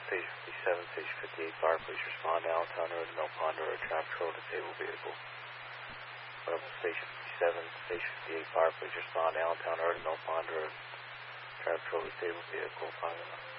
Station 57, Station 58 Fire, please respond to Allentown Road, Mill Pond Road, traffic control, disabled vehicle. Rebel Station 57, Station 58 Fire, please respond to Allentown Road, Mill Pond Road, traffic control, disabled vehicle, 5